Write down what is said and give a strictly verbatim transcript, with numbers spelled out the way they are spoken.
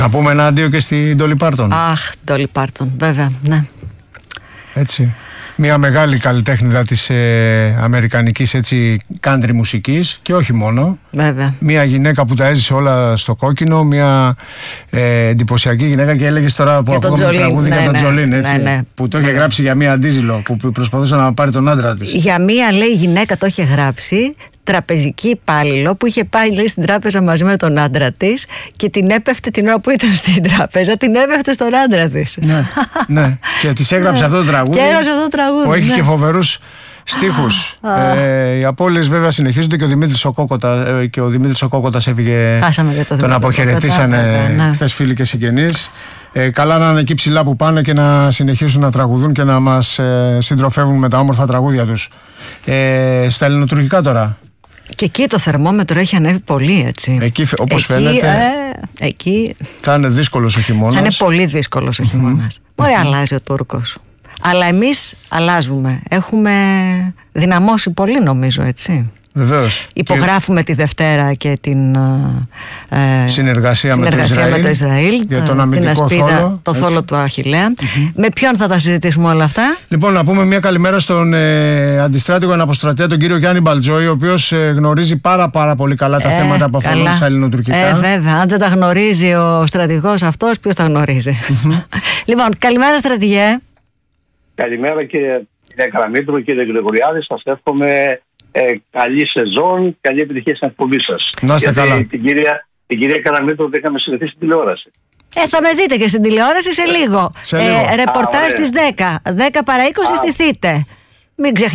Να πούμε ένα αντίο και στην Ντόλι Πάρτον. Αχ, Ντόλι Πάρτον, βέβαια, ναι. Έτσι. Μια μεγάλη καλλιτέχνηδα της ε, αμερικανικής έτσι country μουσικής και όχι μόνο. Βέβαια. Μια γυναίκα που τα έζησε όλα στο κόκκινο, μια ε, εντυπωσιακή γυναίκα, και έλεγες τώρα που ακούγαμε το τραγούδι ναι, για τον ναι, Τζολίν, έτσι, ναι, ναι, που το είχε ναι. γράψει για μια ντίζελο που προσπαθούσε να πάρει τον άντρα της. Για μια, λέει, γυναίκα το είχε γράψει, τραπεζική υπάλληλο, που είχε πάει, λέει, στην τράπεζα μαζί με τον άντρα της και την έπεφτε την ώρα που ήταν στην τράπεζα, την έπεφτε στον άντρα της. Ναι, ναι. Και της έγραψε αυτό το τραγούδι. Και έγραψε αυτό το τραγούδι. Που έχει ναι. και φοβερούς στίχους. ε, οι απώλειες βέβαια συνεχίζονται και ο Δημήτρης ο Κόκοτα, ε, και ο Δημήτρης ο Κόκοτας έφυγε. Το τον αποχαιρετήσανε ναι. χθες φίλοι και συγγενείς. Ε, καλά να είναι εκεί ψηλά που πάνε και να συνεχίσουν να τραγουδούν και να μας ε, συντροφεύουν με τα όμορφα τραγούδια τους. Ε, στα ελληνοτουρκικά τώρα. Και εκεί το θερμόμετρο έχει ανέβει πολύ, έτσι. Εκεί, όπως εκεί, φαίνεται, ε, εκεί θα είναι δύσκολος ο χειμώνας. Θα είναι πολύ δύσκολος ο χειμώνας. Mm-hmm. Ωραία, mm-hmm. αλλάζει ο Τούρκος. Αλλά εμείς αλλάζουμε. Έχουμε δυναμώσει πολύ, νομίζω, έτσι. Βεβαίως. Υπογράφουμε και τη Δευτέρα και την ε, συνεργασία, με, συνεργασία το Ισραήλ, με το Ισραήλ, για τον αμυντικό θόλο, το θόλο του Αχιλλέα. Mm-hmm. Με ποιον θα τα συζητήσουμε όλα αυτά? Λοιπόν, να πούμε μια καλημέρα στον ε, αντιστράτηγο αναποστρατεία, τον κύριο Γιάννη Μπαλτζόη, ο οποίος ε, γνωρίζει πάρα πάρα πολύ καλά τα ε, θέματα που αφορούν στα ελληνοτουρκικά. Ε, βέβαια. Αν δεν τα γνωρίζει ο στρατηγός αυτός, ποιος τα γνωρίζει? Mm-hmm. Λοιπόν, καλημέρα, στρατηγέ. Καλημέρα, κύριε, κύριε Καραμήτρου, κύριε Γρηγοριάδη. Σας εύχομαι Ε, καλή σεζόν, καλή επιτυχία στην εκπομπή σας. Να είστε καλά. Την κυρία, την κυρία Καραμήτρου δεν είχαμε συνηθίσει στην τηλεόραση. Ε, θα με δείτε και στην τηλεόραση σε λίγο. Σε λίγο. Ε, ρεπορτάζ στις δέκα. δέκα παρά είκοσι στη Θήτε. Μην ξεχνάτε.